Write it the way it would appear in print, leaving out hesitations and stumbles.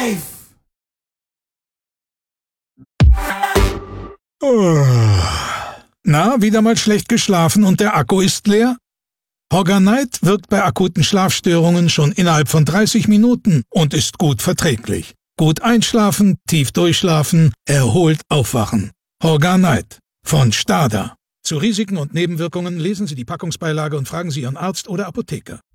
Na, wieder mal schlecht geschlafen und der Akku ist leer? Hogger-Night wirkt bei akuten Schlafstörungen schon innerhalb von 30 Minuten und ist gut verträglich. Gut einschlafen, tief durchschlafen, erholt aufwachen. Hogger-Night von Stada. Zu Risiken und Nebenwirkungen lesen Sie die Packungsbeilage und fragen Sie Ihren Arzt oder Apotheker.